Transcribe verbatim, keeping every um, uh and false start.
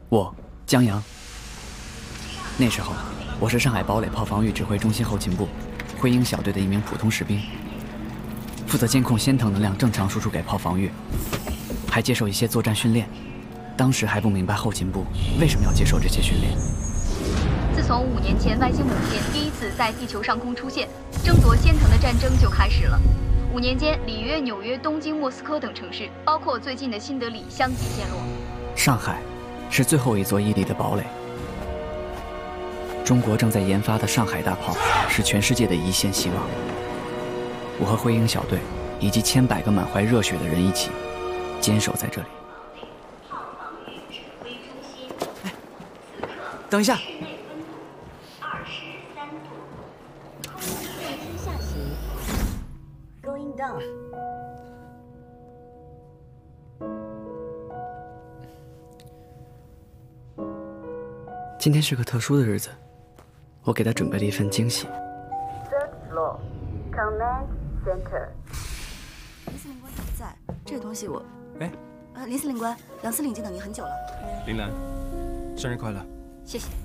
我江阳。那时候，我是上海堡垒炮防御指挥中心后勤部灰鹰小队的一名普通士兵，负责监控仙藤能量正常输出给炮防御，还接受一些作战训练。当时还不明白后勤部为什么要接受这些训练。 自从五年前外星母舰第一次在地球上空出现，争夺仙藤的战争就开始了。五年间，里约、纽约、东京、莫斯科等城市，包括最近的新德里，相继陷落。上海是最后一座屹立的堡垒。中国正在研发的上海大炮是全世界的一线希望。我和灰鹰小队以及千百个满怀热血的人一起坚守在这里。哎，等一下。 下行 ，going down。 今天是个特殊的日子，我给他准备了一份惊喜。 Third floor, command center。 林司令官也在，这东西我…… 哎， 啊，林司令官，杨司令已经等您很久了。 林兰，生日快乐！ 谢谢。